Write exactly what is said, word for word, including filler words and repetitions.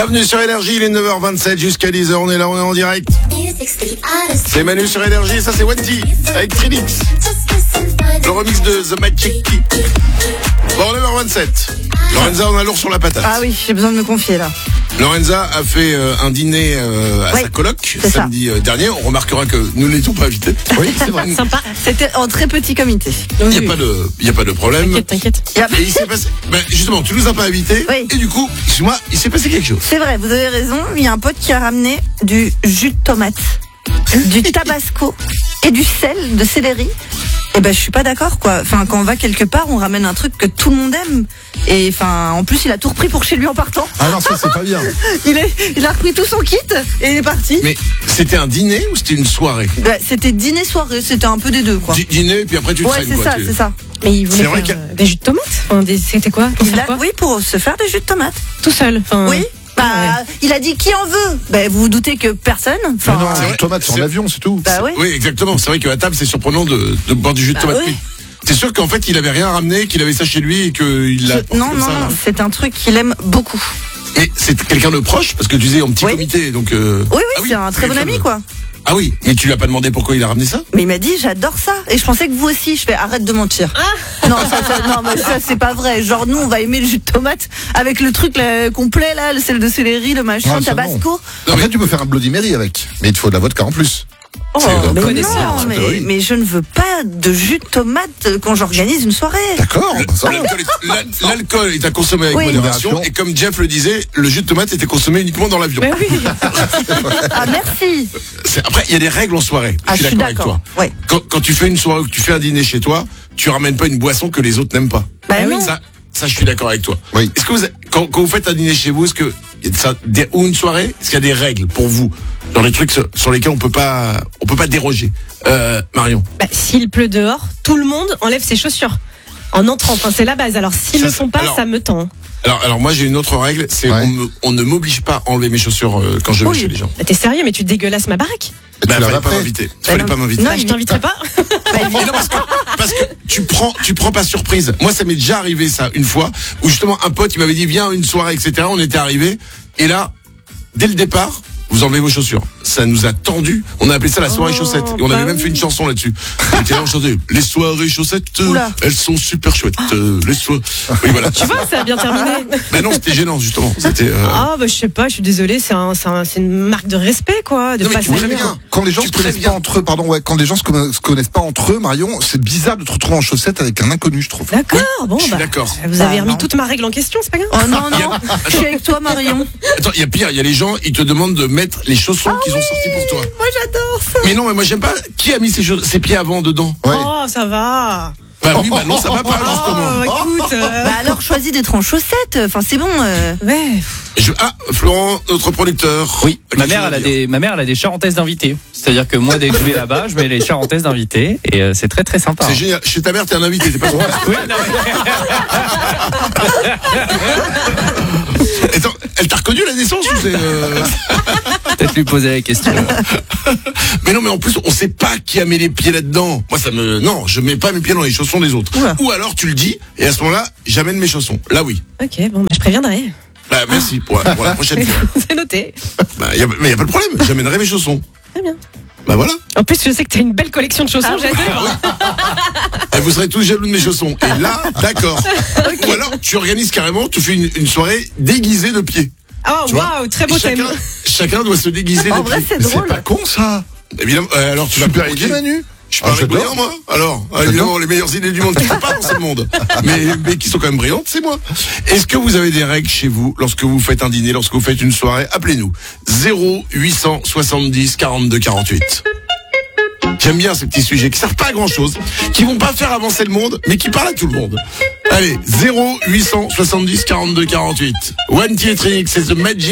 Bienvenue sur Énergie, il est neuf heures vingt-sept jusqu'à dix heures, on est là, on est en direct. C'est Manu sur Énergie, ça c'est Wendy avec Trinix. Le remix de The Magic Key. Bon, neuf heures vingt-sept. Lorenza, on a lourd sur la patate. Ah oui, j'ai besoin de me confier là. Lorenza a fait euh, un dîner euh, à oui, sa coloc samedi ça. euh, dernier. On remarquera que nous ne l'étions pas invités. Oui, c'est vrai. Sympa. C'était en très petit comité. Il n'y a pas de, il y a pas de problème. T'inquiète, t'inquiète. Et il s'est passé, ben justement, tu nous as pas invités. Oui. Et du coup, excuse-moi, il s'est passé quelque chose. C'est vrai, vous avez raison. Il y a un pote qui a ramené du jus de tomate, du tabasco et du sel de céleri. Et ben je suis pas d'accord quoi. Enfin quand on va quelque part, on ramène un truc que tout le monde aime. Et enfin en plus il a tout repris pour chez lui en partant. Ah non, ça c'est pas bien. il, est, il a repris tout son kit et il est parti. Mais c'était un dîner ou c'était une soirée? Bah, c'était dîner soirée, c'était un peu des deux quoi. D- Dîner et puis après tu Ouais traînes c'est quoi. ça, tu- c'est ça. Mais il voulait C'est vrai faire que- euh, des jus de tomate. Enfin, des- c'était quoi Pour Il faire a- quoi oui pour se faire des jus de tomate. Tout seul. Enfin, Oui. Bah ouais. il a dit qui en veut. Bah vous vous doutez que personne. Mais Enfin, non, c'est jus vrai. de tomate sur C'est- l'avion, c'est tout. bah oui. Oui, exactement. C'est vrai qu'à table, c'est surprenant de, de boire du jus de Bah tomate. oui. Mais t'es sûr qu'en fait, il avait rien ramené, qu'il avait ça chez lui et qu'il l'a. Je- Non comme non ça, non, là. c'est un truc qu'il aime beaucoup. Et c'est quelqu'un de proche parce que tu disais en petit Oui. comité, donc. euh, Oui oui, ah c'est un très bon quelqu'un ami de- quoi. Ah oui, mais tu lui as pas demandé pourquoi il a ramené ça? Mais il m'a dit j'adore ça et je pensais que vous aussi. Je fais arrête de mentir. Non ça, ça- non mais ça c'est pas vrai. Genre nous on va aimer le jus de tomate avec le truc là, complet là, le sel de céleri, le machin, Non, le ça, tabasco. Non, Après, mais- tu peux faire un Bloody Mary avec. Mais il te faut de la vodka en plus. Oh, C'est mais comme- non, c'est mais, théorie. mais je ne veux pas de jus de tomate quand j'organise une soirée. D'accord, bah, ça va. L'alcool est, l'al- l'alcool est à consommer avec Oui. modération. Modération. Et comme Jeff le disait, le jus de tomate était consommé uniquement dans l'avion. Mais oui. Ah merci. C'est- Après, il y a des règles en soirée. Ah, je suis d'accord avec toi. Ouais. Quand, quand tu fais une soirée ou que tu fais un dîner chez toi, tu ramènes pas une boisson que les autres n'aiment pas. Bah Ah oui, non. Ça, ça, je suis d'accord avec toi. Oui. Est-ce que vous, quand, quand vous faites un dîner chez vous, est-ce que il y a ça, des, ou une soirée, est-ce qu'il y a des règles pour vous, dans les trucs sur, sur lesquels on peut pas, on peut pas déroger? Euh, Marion. Bah, s'il pleut dehors, tout le monde enlève ses chaussures. En entrant, enfin, c'est la base. Alors s'ils Ça, le font pas, alors- ça me tend. Alors, alors moi j'ai une autre règle, c'est Ouais. on, me- on ne m'oblige pas à enlever mes chaussures euh, quand je vais Oui. chez les gens. Bah, t'es sérieux, mais tu dégueulasses ma baraque. Et Bah, tu l'as fallait pas après. m'inviter. Bah, Fallait non. pas m'inviter. Non, Bah, je il- t'inviterai pas. Mais non, parce que, parce que tu prends, tu prends pas surprise. Moi, ça m'est déjà arrivé ça une fois où justement un pote il m'avait dit viens une soirée et cetera. On était arrivé et là, dès le départ, vous enlevez vos chaussures. Ça nous a tendu. On a appelé ça la soirée Oh, chaussettes et on bah avait même oui. fait une chanson là-dessus. On était là, on chantait les soirées chaussettes, euh, Oula. elles sont super chouettes. euh, les soirées. Oui voilà. Tu vois, ça a bien terminé. Mais non, c'était gênant justement. C'était. euh, Ah bah je sais pas, je suis désolée, c'est un, c'est un- c'est une marque de respect quoi, de Non, mais pas tu salir. sais bien. Quand les gens Tu se connaissent préviens. pas entre eux, pardon, ouais, quand les gens se conna- se connaissent pas entre eux, Marion, c'est bizarre de te retrouver en chaussettes avec un inconnu, je trouve. D'accord, bon je suis bah. d'accord. Vous avez Ah, remis non. toute ma règle en question, c'est pas grave. Oh non non, je suis avec toi Marion. Attends, il y a pire. Il y a les gens, ils te demandent de mettre les chaussons qu'ils ont sortis pour toi. Moi j'adore ça. Mais non, mais moi j'aime pas. Qui a mis ses, chauss- ses pieds avant dedans? Ouais. Oh, ça va. Bah oui, bah non, ça va pas justement. Oh, écoute. euh, Bah alors choisis d'être en chaussettes. Enfin c'est bon. euh. Ouais. Je- Ah, Florent, notre producteur. Oui, a ma quelque mère, chose elle à a dire. des, ma mère, elle a des charentaises d'invités. C'est-à-dire que moi, dès que je vais là-bas, je mets les charentaises d'invités et euh, c'est très très sympa. C'est génial. Chez ta mère, t'es un invité, t'es pas son frère. Oui, non, mais Attends, elle t'a reconnu à la naissance ou c'est euh... peut-être lui poser la question. Mais non, mais en plus, on sait pas qui a mis les pieds là-dedans. Moi, ça me. Non, je mets pas mes pieds dans les chaussons des autres. Oula. Ou alors tu le dis, et à ce moment-là, j'amène mes chaussons. Là, oui. Ok, bon, bah, je préviendrai. Bah, merci pour, la- pour la prochaine fois. C'est noté. Bah, y a, mais y a pas de problème, j'amènerai mes chaussons. Très bien. Bah voilà. En plus, je sais que t'as une belle collection de chaussons, Ah, j'adore. Et vous serez tous jaloux de mes chaussons. Et là, d'accord. Ou alors, tu organises carrément, tu fais une, une soirée déguisée de pieds. Oh, Tu vois waouh, très beau Et chacun, thème. chacun doit se déguiser En de vrai pieds. c'est Mais c'est drôle. pas con, ça. Évidemment. euh, alors, tu vas Super provoquer. idée, Manu. Je suis pas Ah, j'adore. brillant, moi. Alors, ah, évidemment, les meilleures idées du monde qui ne sont pas dans ce monde, mais, mais qui sont quand même brillantes, c'est moi. Est-ce que vous avez des règles chez vous lorsque vous faites un dîner, lorsque vous faites une soirée? Appelez-nous. zéro huit cent soixante-dix quarante-deux quarante-huit. J'aime bien ces petits sujets qui servent pas à grand chose, qui vont pas faire avancer le monde, mais qui parlent à tout le monde. Allez, zéro huit cent soixante-dix quarante-deux quarante-huit. One T Trinix, c'est The Magic.